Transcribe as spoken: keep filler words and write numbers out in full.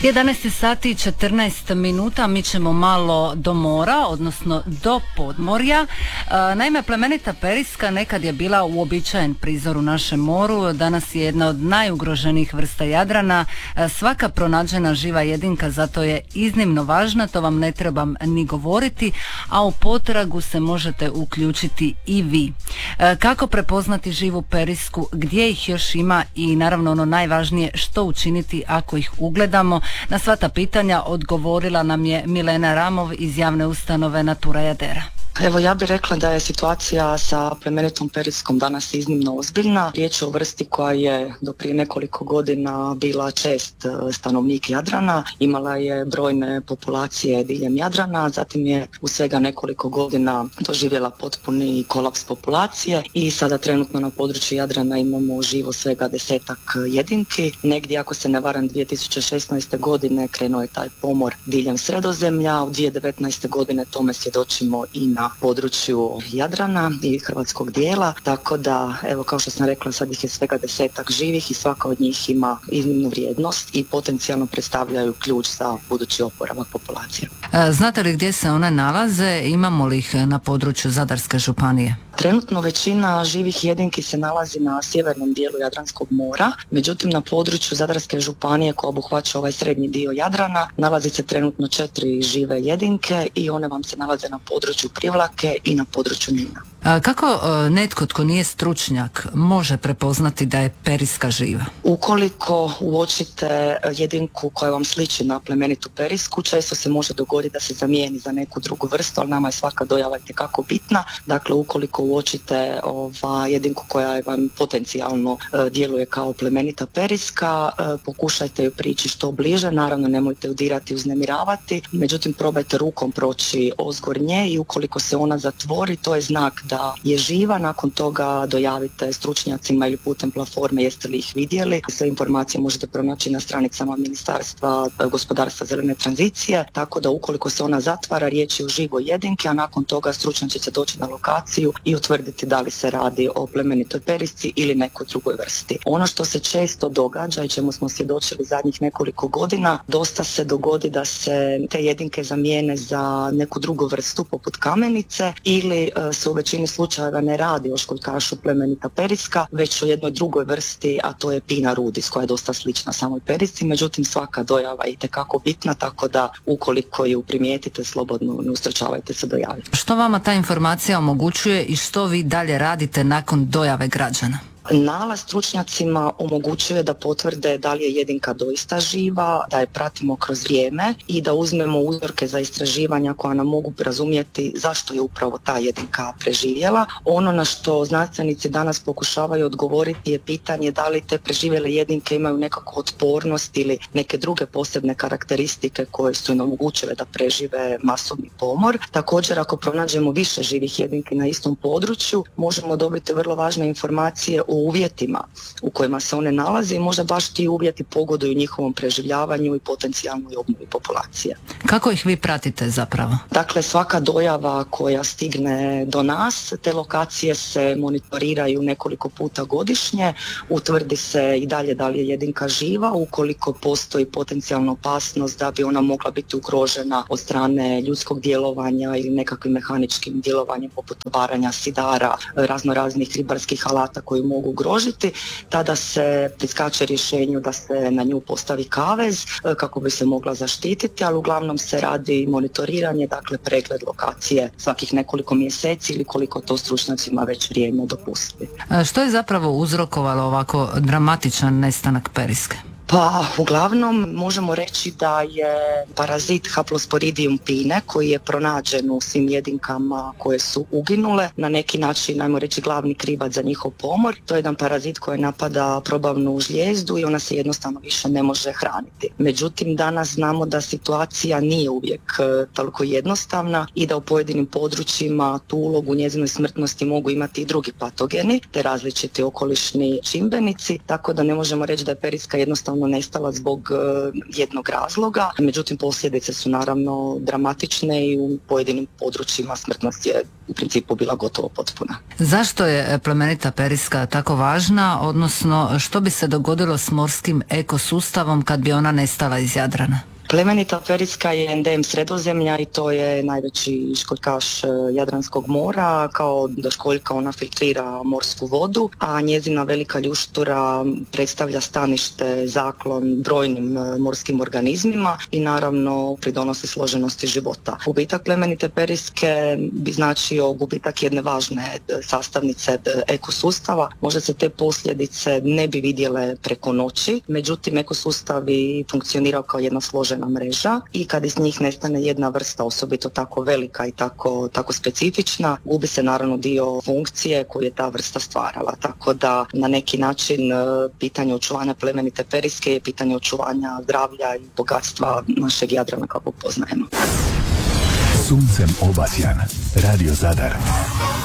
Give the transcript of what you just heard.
jedanaest sati i četrnaest minuta, mi ćemo malo do mora, odnosno do podmorja. Naime, plemenita periska nekad je bila uobičajen prizor u našem moru, danas je jedna od najugroženijih vrsta Jadrana. Svaka pronađena živa jedinka zato je iznimno važna, to vam ne trebam ni govoriti, a u potragu se možete uključiti i vi. Kako prepoznati živu perisku, gdje ih još ima i naravno ono najvažnije, što učiniti ako ih ugledamo? Na sva ta pitanja odgovorila nam je Milena Ramov iz javne ustanove Natura Jadera. Evo, ja bih rekla da je situacija sa plemenitom periskom danas iznimno ozbiljna. Riječ je o vrsti koja je do prije nekoliko godina bila čest stanovnik Jadrana, imala je brojne populacije diljem Jadrana, zatim je u svega nekoliko godina doživjela potpuni kolaps populacije i sada trenutno na području Jadrana imamo živo svega desetak jedinki. Negdje, ako se ne varam, dvije tisuće šesnaeste. godine krenuo je taj pomor diljem Sredozemlja, u dvije tisuće devetnaeste. godine tome svjedočimo i na području Jadrana i hrvatskog dijela, tako da, evo, kao što sam rekla, sad ih je svega desetak živih i svaka od njih ima iznimnu vrijednost i potencijalno predstavljaju ključ za budući oporavak populacije. Znate li gdje se one nalaze? Imamo li ih na području Zadarske županije? Trenutno većina živih jedinki se nalazi na sjevernom dijelu Jadranskog mora, međutim na području Zadarske županije koja obuhvaća ovaj srednji dio Jadrana nalazi se trenutno četiri žive jedinke i one vam se nalaze na području Privlake i na području Nina. Kako netko tko nije stručnjak može prepoznati da je periska živa? Ukoliko uočite jedinku koja vam sliči na plemenitu perisku, često se može dogoditi da se zamijeni za neku drugu vrstu, ali nama je svaka dojava itekako bitna. Dakle, ukoliko uočite ova jedinku koja vam potencijalno e, djeluje kao plemenita periska, e, pokušajte ju prići što bliže, naravno nemojte ju dirati, uznemiravati, međutim probajte rukom proći ozgor nje i ukoliko se ona zatvori, to je znak da je živa. Nakon toga dojavite stručnjacima ili putem platforme jeste li ih vidjeli. Sve informacije možete pronaći na stranicama Ministarstva gospodarstva zelene tranzicije, tako da ukoliko se ona zatvara, riječ je o živoj jedinki, a nakon toga stručnjaci će doći na lokaciju i utvrditi da li se radi o plemenitoj perisci ili nekoj drugoj vrsti. Ono što se često događa i čemu smo svjedočili zadnjih nekoliko godina, dosta se dogodi da se te jedinke zamijene za neku drugu vrstu poput kamenice ili se u većini slučajeva ne radi o školjkašu plemenita periska, već o jednoj drugoj vrsti, a to je Pina rudis koja je dosta slična samoj perisci, međutim svaka dojava je itekako bitna, tako da ukoliko ju primijetite, slobodno ne ustručavajte se dojaviti. Što vama ta informacija omogućuje i što vi dalje radite nakon dojave građana? Nalaz stručnjacima omogućuje da potvrde da li je jedinka doista živa, da je pratimo kroz vrijeme i da uzmemo uzorke za istraživanja koja nam mogu razumjeti zašto je upravo ta jedinka preživjela. Ono na što znanstvenici danas pokušavaju odgovoriti je pitanje da li te preživjele jedinke imaju nekakvu otpornost ili neke druge posebne karakteristike koje su im omogućile da prežive masovni pomor. Također, ako pronađemo više živih jedinki na istom području, možemo dobiti vrlo važne informacije o uvjetima u kojima se one nalaze i možda baš ti uvjeti pogoduju njihovom preživljavanju i potencijalnoj obnovi populacije. Kako ih vi pratite zapravo? Dakle, svaka dojava koja stigne do nas, te lokacije se monitoriraju nekoliko puta godišnje, utvrdi se i dalje da li je jedinka živa, ukoliko postoji potencijalna opasnost da bi ona mogla biti ugrožena od strane ljudskog djelovanja ili nekakvim mehaničkim djelovanjem poput varanja sidara, razno raznih ribarskih alata koji mogu ugrožiti, tada se priskače rješenju da se na nju postavi kavez kako bi se mogla zaštititi, ali uglavnom se radi monitoriranje, dakle pregled lokacije svakih nekoliko mjeseci ili koliko to stručnjacima već vrijeme dopusti. Što je zapravo uzrokovalo ovako dramatičan nestanak periske? Pa, uglavnom možemo reći da je parazit Haplosporidium pine koji je pronađen u svim jedinkama koje su uginule, na neki način, ajmo reći, glavni krivac za njihov pomor. To je jedan parazit koji napada probavnu žlijezdu i ona se jednostavno više ne može hraniti. Međutim, danas znamo da situacija nije uvijek toliko jednostavna i da u pojedinim područjima tu ulogu u njezinoj smrtnosti mogu imati i drugi patogeni, te različiti okolišni čimbenici, tako da ne možemo reći da je periska jednostavno naravno nestala zbog jednog razloga, međutim posljedice su naravno dramatične i u pojedinim područjima smrtnost je u principu bila gotovo potpuna. Zašto je plemenita periska tako važna, odnosno što bi se dogodilo s morskim ekosustavom kad bi ona nestala iz Jadrana? Plemenita periska je endem Sredozemlja i to je najveći školjkaš Jadranskog mora. Kao da školjka ona filtrira morsku vodu, a njezina velika ljuštura predstavlja stanište, zaklon brojnim morskim organizmima i naravno pridonosi složenosti života. Gubitak plemenite periske bi značio gubitak jedne važne sastavnice ekosustava. Možda se te posljedice ne bi vidjele preko noći, međutim ekosustav bi funkcionirao kao jedna složena mreža i kad iz njih nestane jedna vrsta, osobito tako velika i tako, tako specifična, gubi se naravno dio funkcije koju je ta vrsta stvarala. Tako da na neki način pitanje očuvanja plemenite periske je pitanje očuvanja zdravlja i bogatstva našeg Jadrana kako poznajemo. Suncem obasjan, Radio Zadar.